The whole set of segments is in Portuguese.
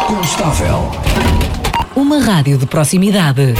Constável. Uma rádio de proximidade.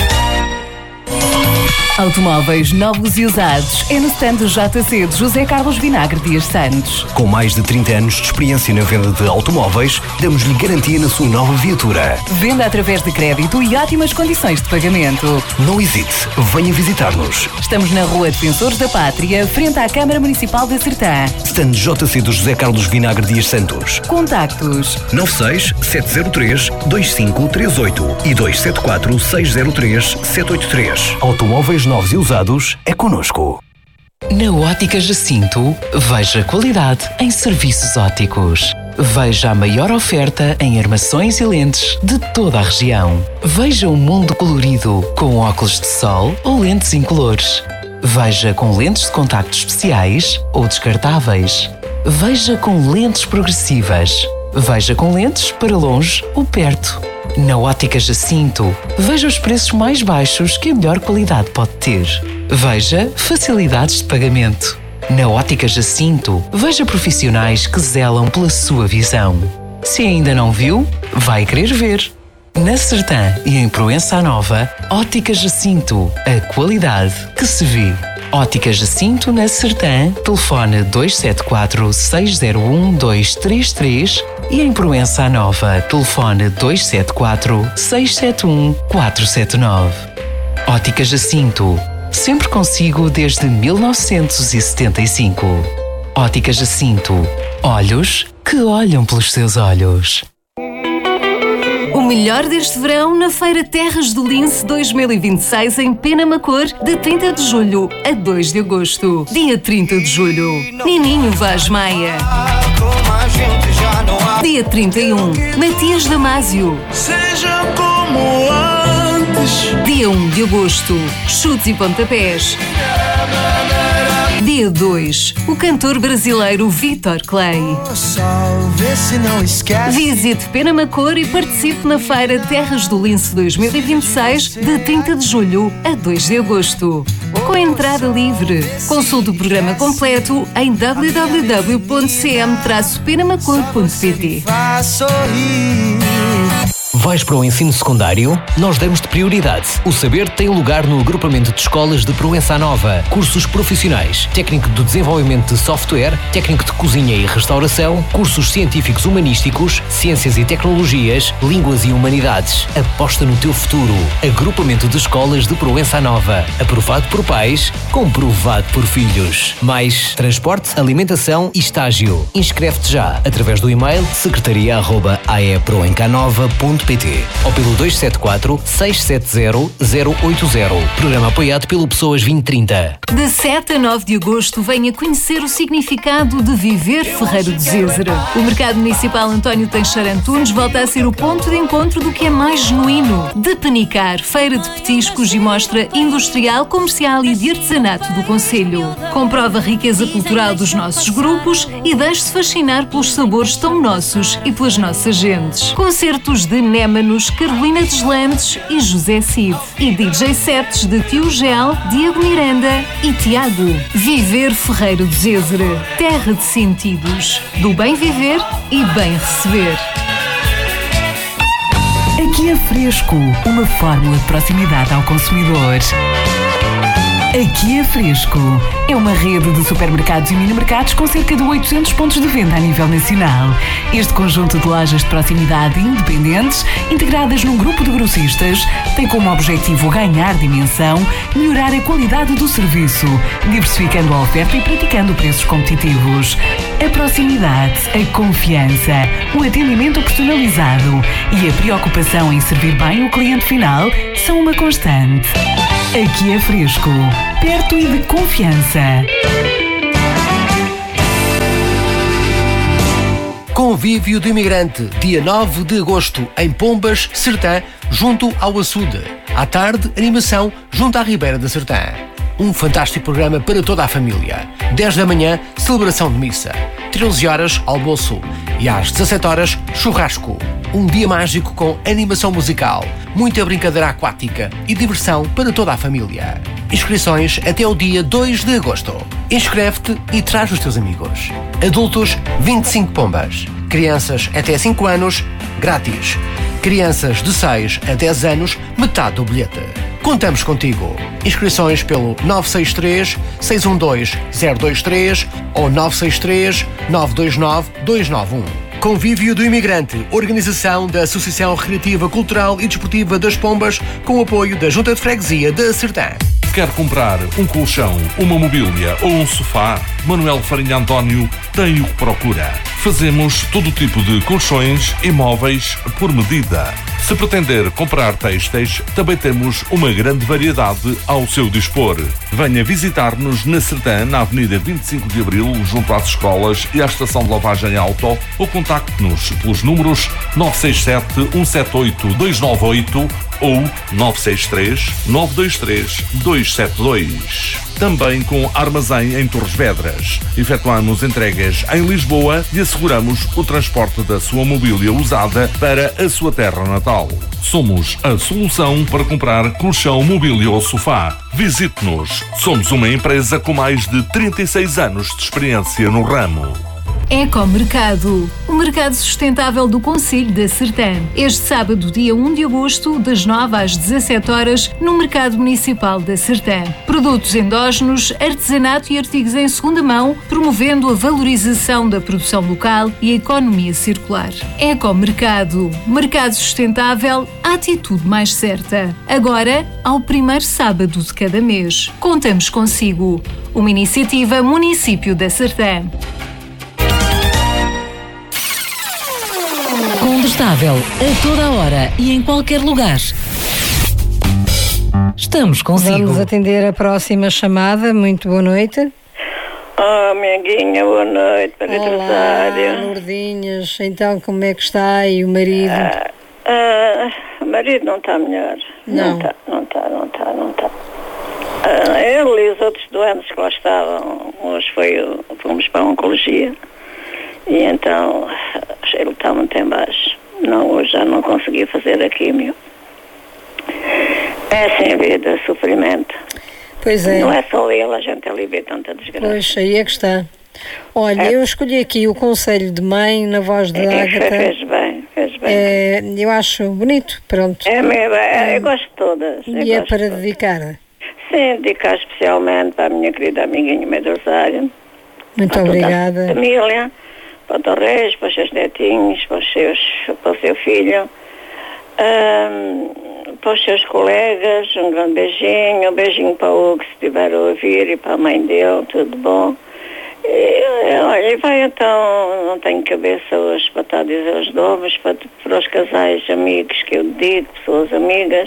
Automóveis novos e usados é no stand do JC de José Carlos Vinagre Dias Santos. Com mais de 30 anos de experiência na venda de automóveis, damos-lhe garantia na sua nova viatura. Venda através de crédito e ótimas condições de pagamento. Não hesite, venha visitar-nos. Estamos na Rua Defensores da Pátria, frente à Câmara Municipal de Sertã. Stand JC do José Carlos Vinagre Dias Santos. Contactos 96 703 2538 e 274 603 783. Automóveis novos e usados é connosco. Na Ótica Jacinto, veja qualidade em serviços ópticos. Veja a maior oferta em armações e lentes de toda a região. Veja um mundo colorido com óculos de sol ou lentes incolores. Veja com lentes de contacto especiais ou descartáveis. Veja com lentes progressivas. Veja com lentes para longe ou perto. Na Ótica Jacinto, veja os preços mais baixos que a melhor qualidade pode ter. Veja facilidades de pagamento. Na Ótica Jacinto, veja profissionais que zelam pela sua visão. Se ainda não viu, vai querer ver. Na Sertã e em Proença Nova, Ótica Jacinto, a qualidade que se vê. Ótica Jacinto na Sertã, telefone 274 601 233 e em Proença Nova, telefone 274 671 479. Ótica Jacinto, sempre consigo desde 1975. Ótica Jacinto, olhos que olham pelos seus olhos. O melhor deste verão na Feira Terras do Lince 2026 em Penamacor, de 30 de julho a 2 de agosto. Dia 30 de julho, Nininho Vaz Maia. Dia 31, Matias Damasio. Seja como antes. Dia 1 de agosto, Chutes e Pontapés. Dia 2, o cantor brasileiro Vitor Clay. Visite Penamacor e participe na Feira Terras do Lince 2026, de 30 de julho a 2 de agosto. Com entrada livre. Consulte o programa completo em www.cm-penamacor.pt. Vais para o ensino secundário? Nós damos-te prioridade. O saber tem lugar no agrupamento de escolas de Proença Nova. Cursos profissionais, técnico de desenvolvimento de software, técnico de cozinha e restauração, cursos científicos humanísticos, ciências e tecnologias, línguas e humanidades. Aposta no teu futuro. Agrupamento de escolas de Proença Nova. Aprovado por pais, comprovado por filhos. Mais transporte, alimentação e estágio. Inscreve-te já através do e-mail secretaria@aeproencanova.pt ou pelo 274 670 080. Programa apoiado pelo Pessoas 2030. De 7 a 9 de agosto, venha conhecer o significado de viver Ferreiro de Zézere. O Mercado Municipal António Teixeira Antunes volta a ser o ponto de encontro do que é mais genuíno. De Penicar, feira de petiscos e mostra industrial, comercial e de artesanato do concelho. Comprova a riqueza cultural dos nossos grupos e deixe-se fascinar pelos sabores tão nossos e pelas nossas gentes. Concertos de Némanos, Carolina Deslandes e José Cid. E DJ sets de Tio Gel, Diego Miranda e Tiago. Viver Ferreiro de Zézere, terra de sentidos, do bem viver e bem receber. Aqui é Fresco, uma fórmula de proximidade ao consumidor. Aqui é Fresco. É uma rede de supermercados e mini-mercados com cerca de 800 pontos de venda a nível nacional. Este conjunto de lojas de proximidade independentes, integradas num grupo de grossistas, tem como objetivo ganhar dimensão, melhorar a qualidade do serviço, diversificando a oferta e praticando preços competitivos. A proximidade, a confiança, o atendimento personalizado e a preocupação em servir bem o cliente final são uma constante. Aqui é Fresco, perto e de confiança. Convívio do Imigrante, dia 9 de agosto, em Pombas, Sertã, junto ao açude. À tarde, animação junto à Ribeira da Sertã. Um fantástico programa para toda a família. 10 da manhã, celebração de missa. 13 horas, almoço. E às 17 horas, churrasco. Um dia mágico com animação musical, muita brincadeira aquática e diversão para toda a família. Inscrições até o dia 2 de agosto. Inscreve-te e traz os teus amigos. Adultos, 25 pombas. Crianças até 5 anos, grátis. Crianças de 6 a 10 anos, metade do bilhete. Contamos contigo. Inscrições pelo 963 612 023 ou 963 929 291. Convívio do Imigrante, organização da Associação Recreativa, Cultural e Desportiva das Pombas, com o apoio da Junta de Freguesia da Sertã. Quer comprar um colchão, uma mobília ou um sofá? Manuel Farinha António tem o que procura. Fazemos todo tipo de colchões e móveis por medida. Se pretender comprar têxteis, também temos uma grande variedade ao seu dispor. Venha visitar-nos na Sertã, na Avenida 25 de Abril, junto às escolas e à estação de lavagem auto, ou contacte-nos pelos números 967 178 298 ou 963 923 272. Também com armazém em Torres Vedras. Efetuamos entregas em Lisboa e asseguramos o transporte da sua mobília usada para a sua terra natal. Somos a solução para comprar colchão, mobília ou sofá. Visite-nos. Somos uma empresa com mais de 36 anos de experiência no ramo. Ecomercado, o mercado sustentável do Concelho da Sertã. Este sábado, dia 1 de agosto, das 9 às 17 horas, no Mercado Municipal da Sertã. Produtos endógenos, artesanato e artigos em segunda mão, promovendo a valorização da produção local e a economia circular. Ecomercado, mercado sustentável, a atitude mais certa. Agora, ao primeiro sábado de cada mês. Contamos consigo. Uma iniciativa Município da Sertã. Contestável, a toda a hora e em qualquer lugar. Estamos consigo. Vamos atender a próxima chamada. Muito boa noite. Oh, amiguinha, boa noite, para Olá, Lourdinhas. Então, como é que está aí o marido? O marido não está melhor. Não está. Ele e os outros doentes que lá estavam, hoje fomos para a oncologia. E então, ele está muito em baixo. Não, hoje já não consegui fazer a químio. É assim a vida, sofrimento. Pois é. Não é só ele, a gente ali vê tanta desgraça. Pois, aí é que está. Olha, eu escolhi aqui o Conselho de Mãe na voz de Ágata. Fez bem. Eu acho bonito, pronto. Eu gosto de todas. E é para dedicar? Sim, dedicar especialmente para a minha querida amiguinha Meio Rosário. Muito obrigada. Para a família, para o Torres, para os seus netinhos, para o seu filho, para os seus colegas, um grande beijinho, para o Hugo, se estiver a ouvir, e para a mãe dele, tudo bom. Olha, vai então, não tenho cabeça hoje para estar a dizer os nomes, para os casais amigos que eu digo, pessoas amigas,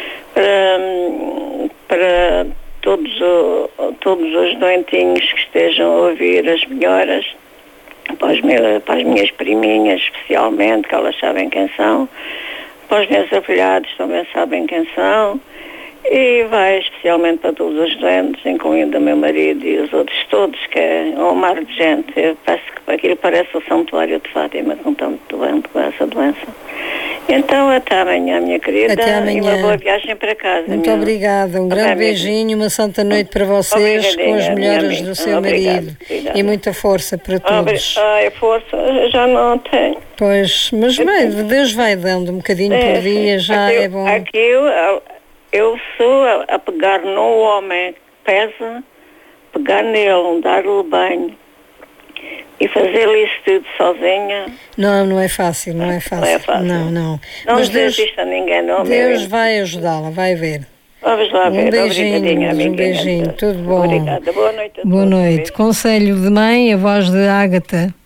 para todos os doentinhos que estejam a ouvir as melhoras, para as minhas priminhas especialmente, que elas sabem quem são, para os meus afilhados também sabem quem são, e vai especialmente para todos os doentes, incluindo o meu marido e os outros todos, que é um mar de gente. Eu penso que aquilo parece o santuário de Fátima, com tanto doente com essa doença. Então, até amanhã, minha querida, até amanhã. E uma boa viagem para casa. Muito obrigada, um grande beijinho, uma santa noite para vocês, com as melhoras do seu marido. Obrigada. E muita força para todos. Força já não tenho. Pois, mas Deus vai dando um bocadinho por dia, já é bom. Aqui eu sou a pegar no homem que pesa, pegar nele, dar-lhe banho e fazer isso tudo sozinha. Não é fácil, não é fácil. Não. Não mas desista a ninguém, não. Deus vai ajudá-la, vai ver. Vamos lá ver. Um beijinho, tudo bom. Obrigada, boa noite a todos. Boa noite. Conselho de Mãe, a voz de Ágata.